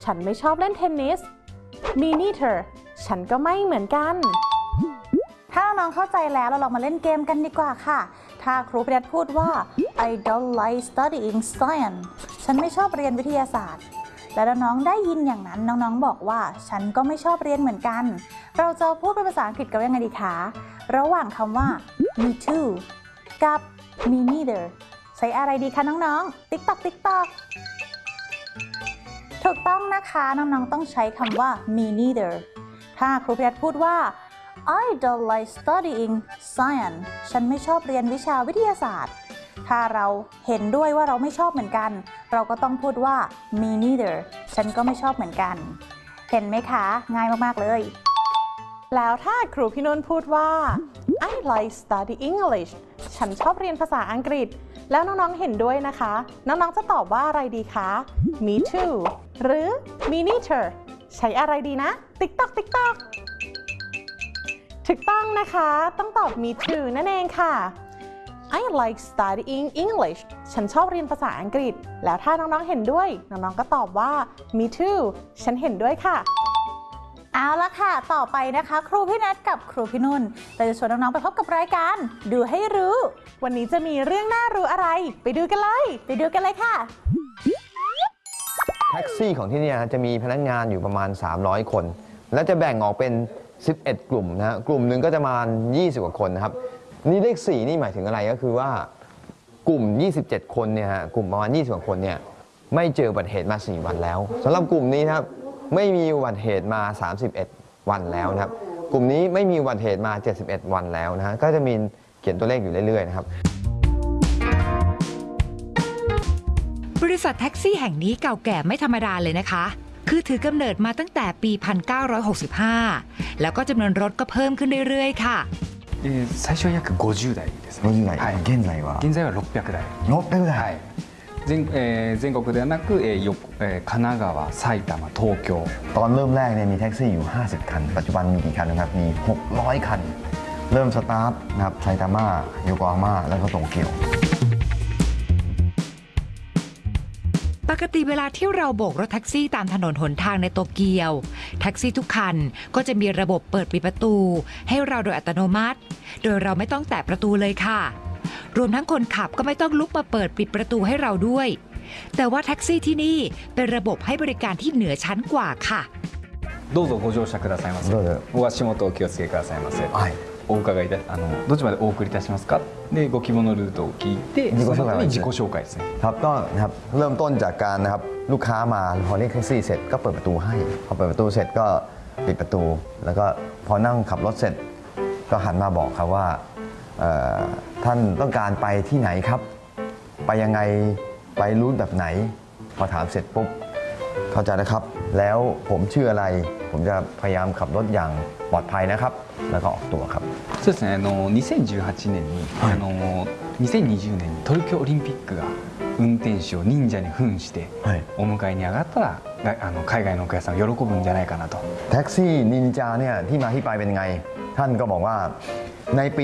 ฉันไม่ชอบเล่นเทนนิส Me neither ฉันก็ไม่เหมือนกันถ้าน้องเข้าใจแล้วเราลองมาเล่นเกมกันดีกว่าค่ะถ้าครูพิรัตพูดว่า I don't like studying science ฉันไม่ชอบเรียนวิทยาศาสตร์แล้วน้องๆได้ยินอย่างนั้นน้องๆบอกว่าฉันก็ไม่ชอบเรียนเหมือนกันเราจะพูดเป็นภาษาอังกฤษกันยังไงดีคะระหว่างคำว่า me too กับ me neither ใช้อะไรดีคะน้องๆ ติ๊กต๊อกถูกต้องนะคะน้องๆต้องใช้คำว่า me neither ถ้าครูพิรัตพูดว่า I don't like studying science ฉันไม่ชอบเรียนวิชาวิทยาศาสตร์ถ้าเราเห็นด้วยว่าเราไม่ชอบเหมือนกันเราก็ต้องพูดว่า me neither ฉันก็ไม่ชอบเหมือนกันเห็นไหมคะง่ายมากๆเลยแล้วถ้าครูพี่นุ่นพูดว่า I like study English ฉันชอบเรียนภาษาอังกฤษแล้วน้องๆเห็นด้วยนะคะน้องๆจะตอบว่าอะไรดีคะ me too หรือ me neither ใช้อะไรดีนะ ติ๊กต๊อกถูกต้องนะคะต้องตอบ me too นั่นเองค่ะ I like studying English ฉันชอบเรียนภาษาอังกฤษแล้วถ้าน้องๆเห็นด้วยน้องๆก็ตอบว่า me too ฉันเห็นด้วยค่ะเอาละค่ะต่อไปนะคะครูพี่นัทกับครูพี่นุ่นเราจะชวนน้องๆไปพบกับรายการดูให้รู้วันนี้จะมีเรื่องน่ารู้อะไรไปดูกันเลยค่ะแท็กซี่ของที่นี่จะมีพนักงานอยู่ประมาณ300คนและจะแบ่งออกเป็น11กลุ่มนะฮะกลุ่มหนึ่งก็จะมา20กว่าคนนะครับนี่เลข4นี่หมายถึงอะไรก็คือว่ากลุ่ม27คนเนี่ยฮะกลุ่มประมาณ20กว่าคนเนี่ยไม่เจออุบัติเหตุมา4วันแล้วสำหรับกลุ่มนี้นะครับไม่มีอุบัติเหตุมา31วันแล้วนะครับกลุ่มนี้ไม่มีอุบัติเหตุมา71วันแล้วนะฮะก็จะมีเขียนตัวเลขอยู่เรื่อยๆนะครับบริษัทแท็กซี่แห่งนี้เก่าแก่ไม่ธรรมดาเลยนะคะคือถือกำเนิดมาตั้งแต่ปี 1965 แล้วก็จำนวนรถก็เพิ่มขึ้นเรื่อยๆค่ะ最初は約50台ですね。 50台、 はい、現在は600台。 600台。 はい。全国ではなく、神奈川、埼玉、東京。 ตอนเริ่มแรกเนี่ยมีแท็กซี่อยู่50คันปัจจุบันมีกี่คันนะครับมี600คันเริ่มสตาร์ทนะครับไซตามะโยโกฮาม่าแล้วก็โตเกียวปกติเวลาที่เราโบกรถแท็กซี่ตามถนนหนทางในโตเกียวแท็กซี่ทุกคันก็จะมีระบบเปิดปิดประตูให้เราโดยอัตโนมัติโดยเราไม่ต้องแตะประตูเลยค่ะรวมทั้งคนขับก็ไม่ต้องลุกมาเปิดปิดประตูให้เราด้วยแต่ว่าแท็กซี่ที่นี่เป็นระบบให้บริการที่เหนือชั้นกว่าค่ะどうぞご乗車くださいませ。お足元お気をつけくださいませ。はい。お伺いどっちまでお送りいたしますか。でご希望のルートを聞いてその後に自己紹介ですね。 ครับก็นะครับเริ่มต้นจากการนะครับลูกค้ามาพอเรียกแท็กซี่เสร็จก็เปิดประตูให้พอเปิดประตูเสร็จก็ปิดประตูแล้วก็พอนั่งขับรถเสร็จก็หันมาบอกครับว่าท่านต้องการไปที่ไหนครับไปยังไงไปรูทแบบไหนพอถามเสร็จปุ๊บเข้าใจนะครับแล้วผมชื่ออะไรผมจะพยายามขับรถอย่างปลอดภัยนะครับแล้วก็ออกตัวครับそうですね2018年に、2020年に東京オリンピックが運転手を忍者に扮してお迎えに上がったら海外のお客さん喜ぶんじゃないかなとแท็กซี่นินจาเนี่ยที่มาที่ไปเป็นไงท่านก็บอกว่าในปี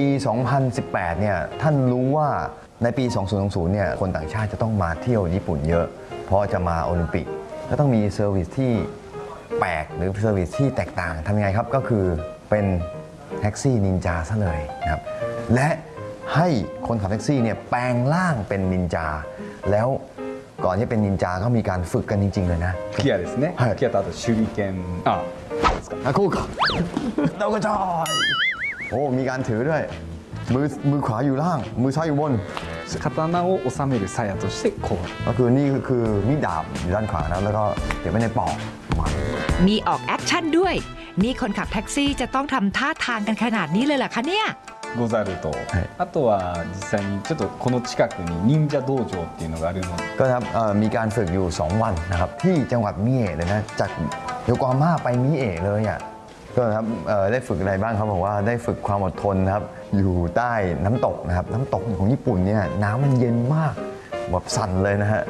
2018 เนี่ยท่านรู้ว่าในปี 2020 เนี่ยคนต่างชาติจะต้องมาเที่ยวญี่ปุ่นเยอะเพราะจะมาโอลิมปิกก็ต้องมีเซอร์วิสที่แปลกหรือเซอร์วิสที่แตกต่างทำยังไงครับก็คือเป็นแท็กซี่นินจาซะเลยนะครับและให้คนขับแท็กซี่เนี่ยแปลงร่างเป็นนินจาแล้วก่อนที่เป็นนินจาก็มีการฝึกกันจริงๆเลยนะ吹き矢ですね。吹き矢とあと手裏剣。 คู่กับดาวกระจายโอ้มีการถือด้วยมือขวาอยู่ล่างมือซ้ายอยู่บน刀を収める鞘としてこうก็คือนี่คือมีดดาบอยู่ด้านขวานะแล้วก็เก็บไว้ในปอกมีออกแอคชั่นด้วยนี่คนขับแท็กซี่จะต้องทำท่าทางกันขนาดนี้เลยเหรอคะเนี่ยござると、あとは実際にちょっとこの近くに忍者道場っていうのがあるのでก็ครับมีการฝึกอยู่2วันนะครับที่จังหวัดมิเอะเลยนะจากโยโกฮาม่าไปมิเอะเลยอ่ะก็ครับได้ฝึกอะไรบ้างครับบอกว่าได้ฝึกความอดทนนะครับอยู่ใต้น้ำตกนะครับน้ำตกของญี่ปุ่นเนี่ยน้ำมันเย็นมากแบบสั่นเลยนะฮะ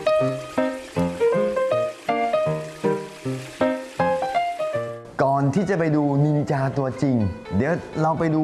ก่อนที่จะจะไปดูนินจาตัวจริง เดี๋ยวเราไปดู